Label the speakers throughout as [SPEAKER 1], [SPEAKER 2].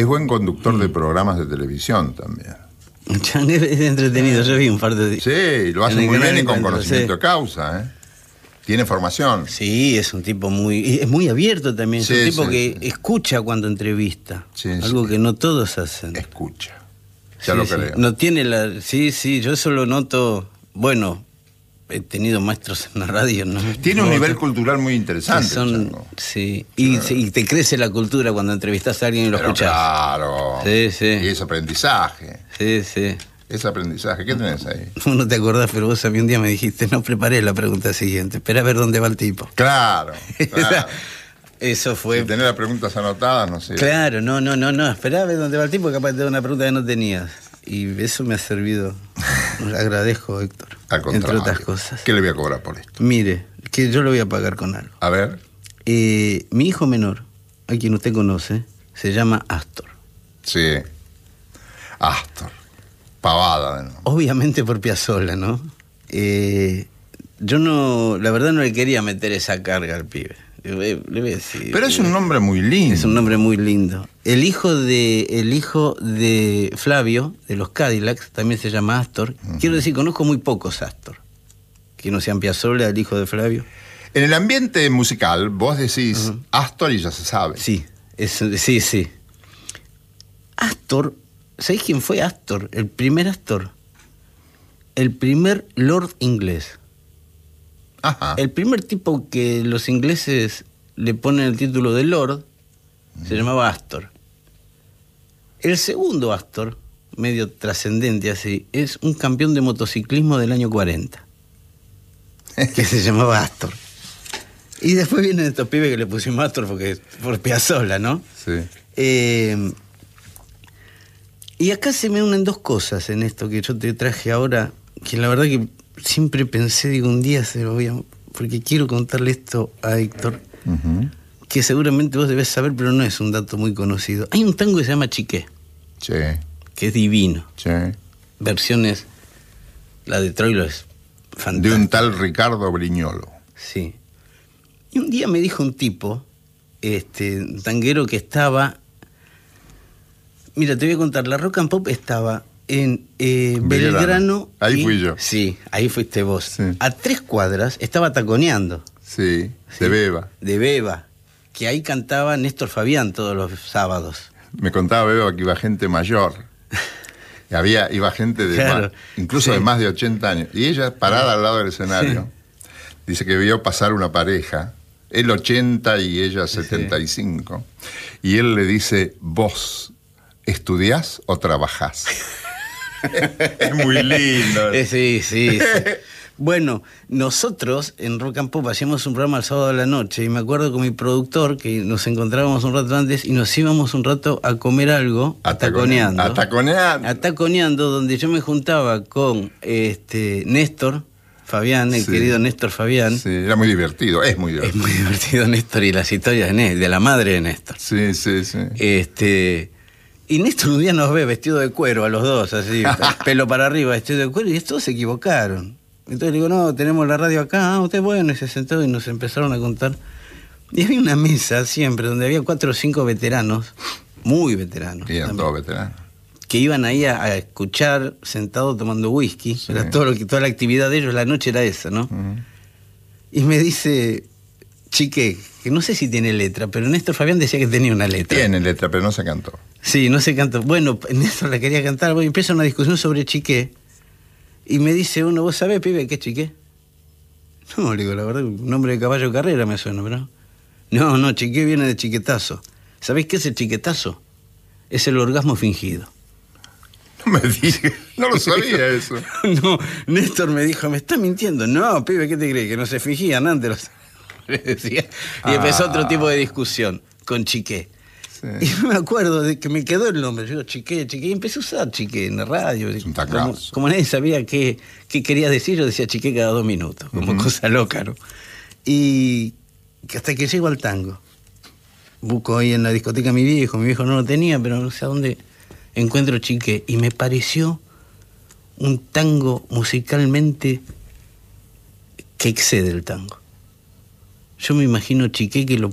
[SPEAKER 1] Es buen conductor de programas de televisión también.
[SPEAKER 2] Es entretenido, yo vi un par de...
[SPEAKER 1] Sí, lo hace muy bien y con conocimiento de causa, ¿eh? Tiene formación.
[SPEAKER 2] Sí, es un tipo es muy abierto también,
[SPEAKER 1] Sí,
[SPEAKER 2] es un tipo
[SPEAKER 1] sí,
[SPEAKER 2] que
[SPEAKER 1] sí.
[SPEAKER 2] escucha cuando entrevista,
[SPEAKER 1] Sí,
[SPEAKER 2] algo
[SPEAKER 1] sí.
[SPEAKER 2] que no todos hacen.
[SPEAKER 1] Escucha. Ya
[SPEAKER 2] Sí,
[SPEAKER 1] lo
[SPEAKER 2] sí.
[SPEAKER 1] creo.
[SPEAKER 2] No tiene la... Sí, yo eso lo noto, bueno, he tenido maestros en la radio, ¿no?
[SPEAKER 1] Tiene un nivel cultural muy interesante. Chango.
[SPEAKER 2] Sí, y te crece la cultura cuando entrevistas a alguien y lo
[SPEAKER 1] Pero
[SPEAKER 2] escuchás.
[SPEAKER 1] claro.
[SPEAKER 2] Sí, sí.
[SPEAKER 1] Y es aprendizaje.
[SPEAKER 2] Sí, sí.
[SPEAKER 1] Es aprendizaje. ¿Qué tenés ahí?
[SPEAKER 2] No te acordás, pero vos a mí un día me dijiste, no preparé la pregunta siguiente, espera a ver dónde va el tipo.
[SPEAKER 1] Claro.
[SPEAKER 2] Eso fue...
[SPEAKER 1] Si tenés las preguntas anotadas, no sé.
[SPEAKER 2] Claro, no, esperá a ver dónde va el tipo, que capaz te da una pregunta que no tenías. Y eso me ha servido. Agradezco, Héctor.
[SPEAKER 1] Al contrario.
[SPEAKER 2] Entre otras cosas.
[SPEAKER 1] ¿Qué le voy a cobrar por esto?
[SPEAKER 2] Mire, que yo lo voy a pagar con algo.
[SPEAKER 1] A ver.
[SPEAKER 2] Mi hijo menor, a quien usted conoce, se llama Astor.
[SPEAKER 1] Sí. Astor. Pavada, ¿no?
[SPEAKER 2] Obviamente por Piazzolla, ¿no? Yo no, la verdad no le quería meter esa carga al pibe. Le voy a decir.
[SPEAKER 1] Pero es un nombre muy lindo.
[SPEAKER 2] Es un nombre muy lindo. El hijo de Flavio, de los Cadillacs, también se llama Astor. Quiero decir, conozco muy pocos Astor. Que no sean Piazzolla, el hijo de Flavio.
[SPEAKER 1] En el ambiente musical, vos decís Astor y ya se sabe.
[SPEAKER 2] Sí, sí. Astor, ¿sabés quién fue Astor? El primer Astor. El primer Lord inglés.
[SPEAKER 1] Ajá.
[SPEAKER 2] El primer tipo que los ingleses le ponen el título de Lord se llamaba Astor. El segundo Astor, medio trascendente así, es un campeón de motociclismo del año 40, que se llamaba Astor. Y después vienen estos pibes que le pusimos Astor por Piazzolla, ¿no?
[SPEAKER 1] Sí.
[SPEAKER 2] Y acá se me unen dos cosas en esto que yo te traje ahora, que la verdad que siempre pensé, digo, un día se lo voy a... Porque quiero contarle esto a Héctor, que seguramente vos debés saber, pero no es un dato muy conocido. Hay un tango que se llama Chiqué,
[SPEAKER 1] Sí.
[SPEAKER 2] que es divino.
[SPEAKER 1] Sí.
[SPEAKER 2] Versiones, la de Troilo es fantástica.
[SPEAKER 1] De un tal Ricardo Briñolo.
[SPEAKER 2] Sí. Y un día me dijo un tipo, un tanguero que estaba... Mira, te voy a contar, la Rock and Pop estaba en Belgrano.
[SPEAKER 1] Ahí fui yo.
[SPEAKER 2] Sí, ahí fuiste vos.
[SPEAKER 1] Sí.
[SPEAKER 2] A 3 cuadras estaba taconeando.
[SPEAKER 1] Sí, de Beba.
[SPEAKER 2] De Beba, que ahí cantaba Néstor Fabián todos los sábados.
[SPEAKER 1] Me contaba Beba que iba gente mayor. Iba gente de
[SPEAKER 2] Claro,
[SPEAKER 1] incluso
[SPEAKER 2] sí.
[SPEAKER 1] de más de 80 años. Y ella, parada al lado del escenario, dice que vio pasar una pareja, él 80 y ella 75. Y él le dice, vos, ¿estudiás o trabajás? Es muy lindo.
[SPEAKER 2] Sí. Bueno, nosotros en Rock and Pop hacíamos un programa el sábado de la noche y me acuerdo con mi productor que nos encontrábamos un rato antes y nos íbamos un rato a comer algo taconeando. Taconeando, donde yo me juntaba con Néstor Fabián, el querido Néstor Fabián.
[SPEAKER 1] Sí, era muy divertido, es muy divertido.
[SPEAKER 2] Es muy divertido Néstor y las historias de la madre de Néstor.
[SPEAKER 1] Sí.
[SPEAKER 2] Y Néstor un día nos ve vestido de cuero a los dos, así, pelo para arriba, vestido de cuero, y todos se equivocaron. Entonces le digo, no, tenemos la radio acá, usted bueno, y se sentó y nos empezaron a contar. Y había una mesa siempre donde había 4 o 5 veteranos, muy veteranos.
[SPEAKER 1] Y eran todos veteranos.
[SPEAKER 2] Que iban ahí a escuchar sentados tomando whisky. Sí. Era toda la actividad de ellos, la noche era esa, ¿no? Y me dice, Chiqué, que no sé si tiene letra, pero Néstor Fabián decía que tenía una letra.
[SPEAKER 1] Tiene letra, pero no se cantó.
[SPEAKER 2] Sí, no se cantó. Bueno, Néstor la quería cantar. Bueno, empieza una discusión sobre Chiqué. Y me dice uno, ¿vos sabés, pibe, qué es Chiqué? No, le digo, la verdad, un nombre de caballo de carrera me suena, ¿verdad? No, Chiqué viene de chiquetazo. ¿Sabés qué es el chiquetazo? Es el orgasmo fingido.
[SPEAKER 1] No me digas, no lo sabía eso.
[SPEAKER 2] No, Néstor me dijo, me estás mintiendo. No, pibe, ¿qué te crees? Que no se fingían antes. Le decía. Y empezó otro tipo de discusión con Chiqué. Sí. Y me acuerdo de que me quedó el nombre. Yo digo, Chiqué, y empecé a usar Chiqué en la radio. Como nadie sabía qué quería decir, yo decía Chiqué cada 2 minutos, como cosa loca, ¿no? Y hasta que llego al tango. Busco ahí en la discoteca a mi viejo no lo tenía, pero no sé a dónde encuentro Chiqué. Y me pareció un tango musicalmente que excede el tango. Yo me imagino Chiqué que lo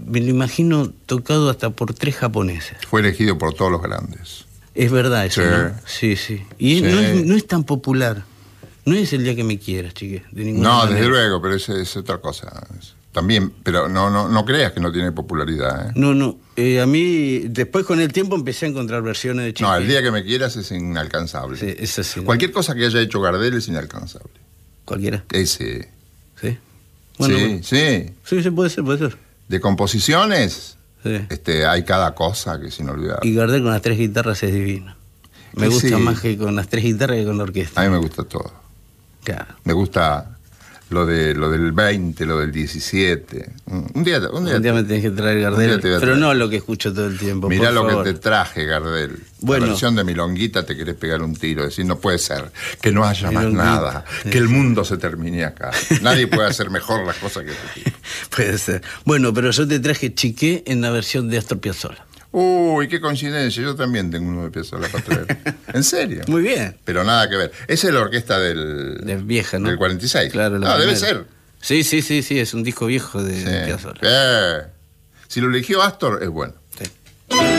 [SPEAKER 2] me lo imagino tocado hasta por 3 japoneses.
[SPEAKER 1] Fue elegido por todos los grandes.
[SPEAKER 2] Es verdad eso,
[SPEAKER 1] Sí.
[SPEAKER 2] ¿no? Sí, sí. Y
[SPEAKER 1] Sí.
[SPEAKER 2] no es tan popular. No es El día que me quieras, chique, de ninguna
[SPEAKER 1] No,
[SPEAKER 2] manera.
[SPEAKER 1] desde luego, pero es otra cosa. También, pero no creas que no tiene popularidad.
[SPEAKER 2] No, a mí, después con el tiempo empecé a encontrar versiones de Chique.
[SPEAKER 1] No, El día que me quieras es inalcanzable.
[SPEAKER 2] Sí, es así, ¿no?
[SPEAKER 1] Cualquier cosa que haya hecho Gardel es inalcanzable.
[SPEAKER 2] Cualquiera.
[SPEAKER 1] Ese.
[SPEAKER 2] Sí. Bueno,
[SPEAKER 1] sí, sí.
[SPEAKER 2] sí, puede ser.
[SPEAKER 1] De composiciones,
[SPEAKER 2] Sí.
[SPEAKER 1] hay cada cosa que es inolvidable.
[SPEAKER 2] Y Gardel con las 3 guitarras es divino. Me gusta
[SPEAKER 1] Sí.
[SPEAKER 2] más que con las 3 guitarras que con la orquesta.
[SPEAKER 1] A mí me gusta todo.
[SPEAKER 2] Claro.
[SPEAKER 1] Me gusta lo del 20, lo del 17. Un día
[SPEAKER 2] Un día me tenés que traer
[SPEAKER 1] un
[SPEAKER 2] Gardel,
[SPEAKER 1] día te voy a
[SPEAKER 2] pero
[SPEAKER 1] traer.
[SPEAKER 2] no lo que escucho todo el tiempo.
[SPEAKER 1] Mirá
[SPEAKER 2] por
[SPEAKER 1] lo
[SPEAKER 2] favor.
[SPEAKER 1] que te traje, Gardel.
[SPEAKER 2] Bueno.
[SPEAKER 1] La versión de Milonguita te querés pegar un tiro. Decir, no puede ser que no haya más
[SPEAKER 2] Milonguita.
[SPEAKER 1] nada, que el mundo se termine acá. Nadie puede hacer mejor las cosas que este tipo.
[SPEAKER 2] Puede ser. Bueno, pero yo te traje Chiqué en la versión de Astor Piazzolla.
[SPEAKER 1] Uy, qué coincidencia. Yo también tengo uno de Piazzolla para traer. ¿En serio?
[SPEAKER 2] Muy bien.
[SPEAKER 1] Pero nada que ver. Esa es la orquesta del...
[SPEAKER 2] De vieja, ¿no?
[SPEAKER 1] Del 46.
[SPEAKER 2] Claro, la
[SPEAKER 1] debe
[SPEAKER 2] primera.
[SPEAKER 1] ser.
[SPEAKER 2] Sí, es un disco viejo de
[SPEAKER 1] Sí.
[SPEAKER 2] Piazzolla.
[SPEAKER 1] Si lo eligió Astor, es bueno.